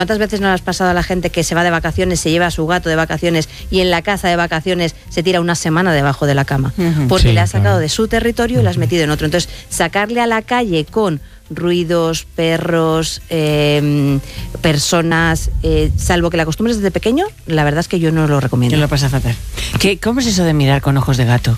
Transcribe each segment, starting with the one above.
¿Cuántas veces no le has pasado a la gente que se va de vacaciones, se lleva a su gato de vacaciones y en la casa de vacaciones se tira una semana debajo de la cama? Porque Sí, le has sacado claro. de su territorio y le has metido en otro. Entonces, sacarle a la calle con ruidos, perros, personas, salvo que la acostumbres desde pequeño, la verdad es que yo no lo recomiendo. Yo lo pasa fatal. ¿Cómo es eso de mirar con ojos de gato?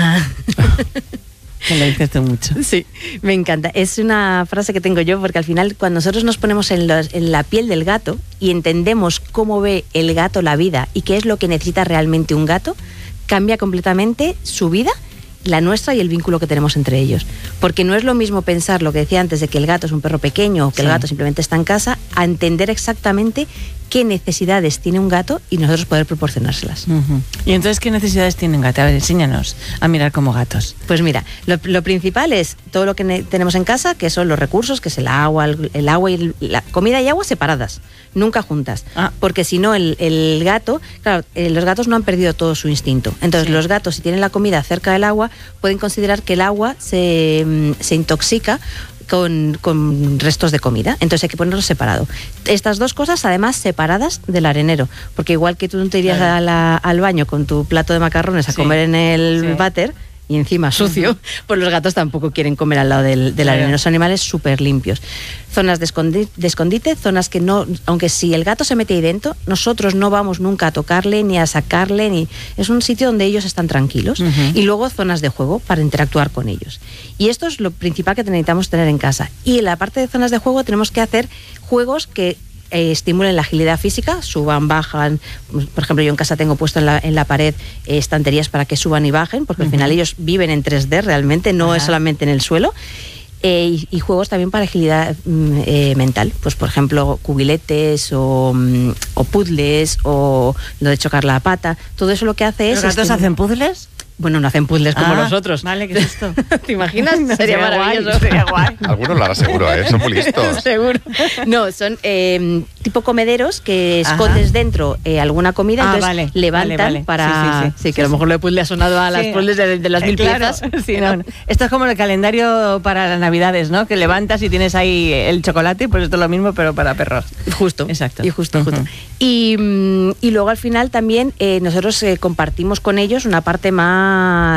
Que lo dices tú mucho. Sí, me encanta. Es una frase que tengo yo porque al final cuando nosotros nos ponemos en la piel del gato y entendemos cómo ve el gato la vida y qué es lo que necesita realmente un gato, cambia completamente su vida, la nuestra y el vínculo que tenemos entre ellos. Porque no es lo mismo pensar lo que decía antes de que el gato es un perro pequeño o que el gato simplemente está en casa, a entender exactamente qué necesidades tiene un gato y nosotros poder proporcionárselas. ¿Y entonces qué necesidades tiene un gato? A ver, enséñanos a mirar como gatos. Pues mira, lo principal es todo lo que tenemos en casa, que son los recursos, que es el agua, la comida y agua separadas, nunca juntas. Porque si no, el gato, claro, los gatos no han perdido todo su instinto. Entonces los gatos, si tienen la comida cerca del agua, pueden considerar que el agua se intoxica con restos de comida, entonces hay que ponerlo separado. Estas dos cosas además separadas del arenero, porque igual que tú no te irías al baño con tu plato de macarrones a comer en el váter y encima sucio, pues los gatos tampoco quieren comer al lado del arenero. Son animales súper limpios. Zonas de escondite, zonas que no, aunque si el gato se mete ahí dentro, nosotros no vamos nunca a tocarle ni a sacarle, ni es un sitio donde ellos están tranquilos. Y luego zonas de juego para interactuar con ellos. Y esto es lo principal que necesitamos tener en casa. Y en la parte de zonas de juego tenemos que hacer juegos que estimulen la agilidad física, suban, bajan. Por ejemplo, yo en casa tengo puesto en la pared estanterías para que suban y bajen, porque al final ellos viven en 3D realmente, no es solamente en el suelo. Y juegos también para agilidad mental, pues por ejemplo cubiletes o puzzles o lo de chocar la pata. Todo eso lo que hace es... ¿Los gatos hacen puzzles? Bueno, no hacen puzzles como los otros. Vale, ¿qué es esto? ¿Te imaginas? Sería maravilloso. Sería guay. Algunos lo hará seguro, son muy listos. Seguro. No, son tipo comederos que escondes dentro alguna comida, entonces levantan para... Sí, que a lo mejor lo le ha sonado a las puzzles de las 1000 piezas. Sí, no. Esto es como el calendario para las Navidades, ¿no? Que levantas y tienes ahí el chocolate, pues esto es lo mismo, pero para perros. Justo. Exacto. Y justo. Y luego al final también nosotros compartimos con ellos una parte más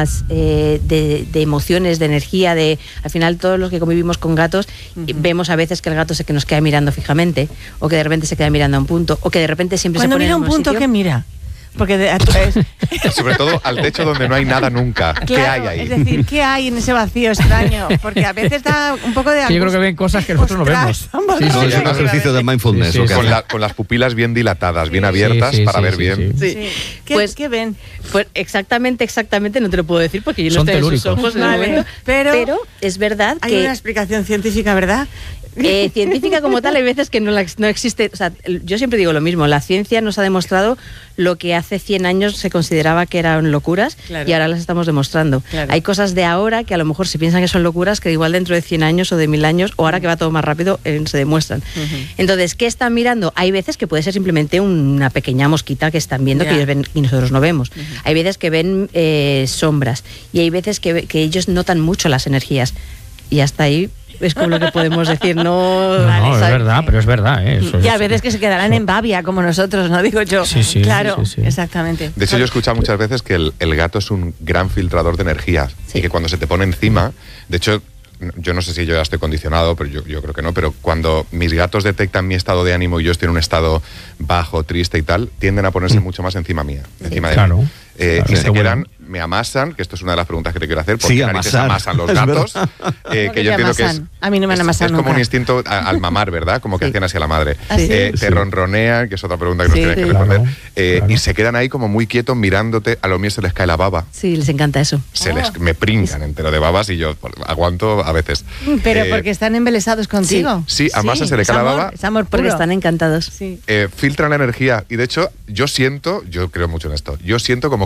de emociones, de energía, al final todos los que convivimos con gatos vemos a veces que el gato se que nos queda mirando fijamente, o que de repente se queda mirando a un punto, o que de repente siempre cuando se pone mira en un punto sitio. que mira. Porque sobre todo al techo donde no hay nada nunca. Claro, ¿qué hay ahí? Es decir, ¿qué hay en ese vacío extraño? Porque a veces da un poco de... Sí, yo creo que ven cosas que nosotros no vemos. Es un ejercicio de mindfulness. Con las pupilas bien dilatadas, bien abiertas para ver bien. ¿Qué ven? Pues exactamente no te lo puedo decir porque yo no Son estoy en sus telúricos. ojos en el momento. Pero es verdad hay que... una explicación científica, ¿verdad? Científica como tal, hay veces que no existe. O sea, yo siempre digo lo mismo, la ciencia nos ha demostrado lo que hace 100 años se consideraba que eran locuras y ahora las estamos demostrando. Hay cosas de ahora que a lo mejor se piensan que son locuras que igual dentro de 100 años o de 1000 años o ahora que va todo más rápido se demuestran. Entonces, ¿qué están mirando? Hay veces que puede ser simplemente una pequeña mosquita que están viendo que ellos ven y nosotros no vemos. Hay veces que ven sombras y hay veces que ellos notan mucho las energías y hasta ahí es como lo que podemos decir, no es verdad, pero es verdad. Y a veces que se quedarán en babia, como nosotros, ¿no? Digo yo. Sí, claro, sí. exactamente. De hecho, yo he escuchado muchas veces que el gato es un gran filtrador de energías y que cuando se te pone encima, de hecho, yo no sé si yo ya estoy condicionado, pero yo creo que no, pero cuando mis gatos detectan mi estado de ánimo y yo estoy en un estado bajo, triste y tal, tienden a ponerse mucho más encima mía, encima de mí. Y se quedan, me amasan, que esto es una de las preguntas que te quiero hacer, ¿por qué narices amasan los gatos? Que yo entiendo que es... A mí no me han amasado nunca. Es como un instinto al mamar, ¿verdad? Como que hacían así a la madre. Te ronronean, que es otra pregunta que nos tienes que responder, y se quedan ahí como muy quietos mirándote, a lo mío se les cae la baba. Sí, les encanta eso. Me pringan entero de babas y yo aguanto a veces. Pero porque están embelesados contigo. Sí, a Masa se le cae la baba. Es amor puro. Porque están encantados. Filtran la energía y de hecho yo creo mucho en esto, yo siento como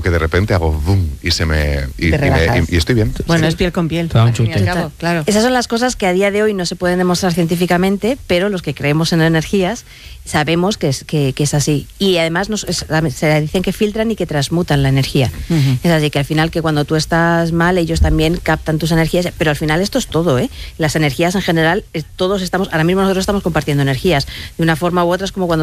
que de repente hago boom y y estoy bien. Bueno, Sí. es piel con piel. Te da un al fin y al chute. cabo, claro. Esas son las cosas que a día de hoy no se pueden demostrar científicamente, pero los que creemos en energías sabemos que es así. Y además se dicen que filtran y que transmutan la energía. Ujú. Es así que al final, que cuando tú estás mal, ellos también captan tus energías, pero al final esto es todo, ¿eh? Las energías en general, ahora mismo nosotros estamos compartiendo energías. De una forma u otra es como cuando